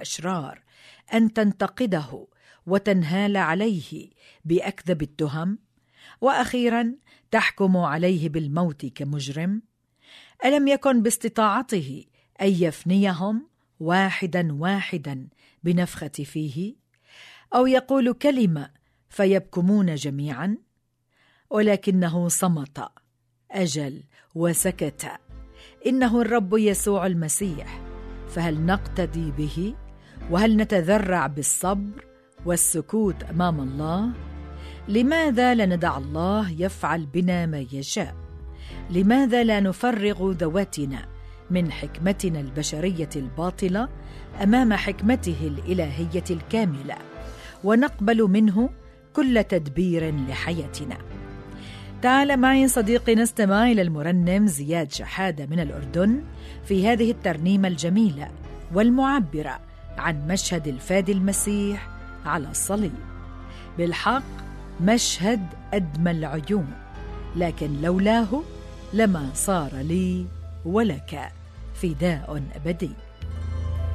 الأشرار أن تنتقده وتنهال عليه بأكذب التهم، وأخيرا تحكم عليه بالموت كمجرم؟ ألم يكن باستطاعته أن يفنيهم واحدا واحدا بنفخة فيه، أو يقول كلمة فيبكمون جميعا؟ ولكنه صمت، أجل وسكت. إنه الرب يسوع المسيح، فهل نقتدي به؟ وهل نتذرع بالصبر والسكوت أمام الله؟ لماذا لا ندع الله يفعل بنا ما يشاء؟ لماذا لا نفرغ ذواتنا من حكمتنا البشرية الباطلة أمام حكمته الإلهية الكاملة، ونقبل منه كل تدبير لحياتنا؟ تعال معي صديقي نستمع إلى المرنم زياد شحادة من الأردن في هذه الترنيمة الجميلة والمعبرة عن مشهد الفادي المسيح على الصليب. بالحق مشهد أدمى العيون، لكن لولاه لما صار لي ولك فداء أبدي.